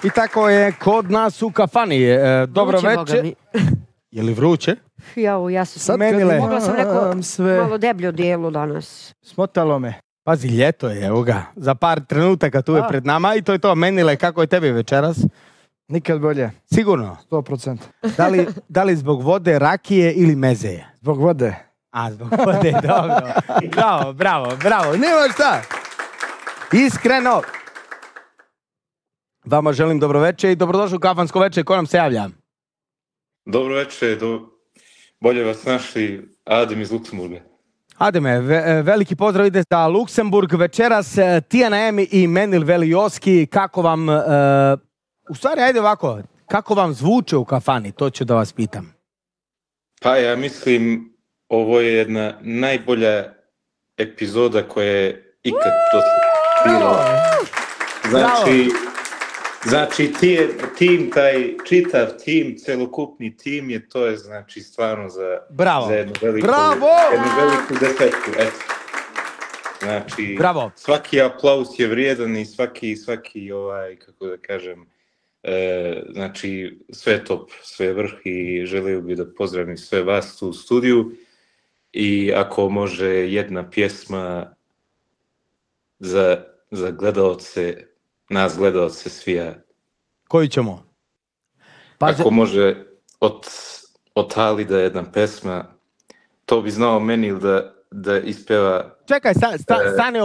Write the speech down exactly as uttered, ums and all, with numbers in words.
I tako je kod nas u kafani. E, dobro večer. Je li vruće? Jao, ja sam sad Menile. Mogla sam neko sve... malo deblje dijelu danas. Smotalo me. Pazi, ljeto je, evo ga. Za par trenutaka tu je pred nama i to je to. Menile, kako je tebi večeras? Nikad bolje. Sigurno? sto posto. Da li, da li zbog vode, rakije ili mezeje? Zbog vode. A, zbog vode, dobro. Bravo, bravo, bravo. Nema šta. Iskreno. Vama želim dobro večer i dobrodošli u kafansko večer. Ko nam se javlja? Dobro večer, do... bolje vas našli, Adem iz Luksemburga. Ademe, ve, veliki pozdrav ide za Luksemburg. Večeras Tijana M i Menil Velioski. Kako vam, uh, u stvari, ajde ovako, kako vam zvuče u kafani? To ću da vas pitam. Pa ja mislim, ovo je jedna najbolja epizoda koja je ikad to bilo. Znači, znači tim, taj čitav tim, celokupni tim je, to je znači stvarno za, Bravo. za jednu veliku, Bravo. jednu veliku desetku. Eto. Znači, Bravo. Svaki aplauz je vrijedan i svaki, svaki ovaj, kako da kažem, e, znači sve top, sve vrh i želio bih da pozdravim sve vas tu u studiju i ako može jedna pjesma za, za gledaoce, nas gledaoce svija. Koju ćemo? Pazi... Ako može od, od Halida jedna pesma, to bi znao Menil da, da ispeva. Čekaj, sta, sta, stane